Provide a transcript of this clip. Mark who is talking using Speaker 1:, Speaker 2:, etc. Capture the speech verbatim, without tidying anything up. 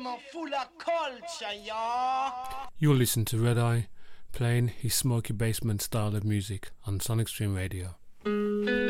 Speaker 1: full of culture, y'all.
Speaker 2: You'll listen to Red Eye playing his smoky basement style of music on Sonic Stream Radio.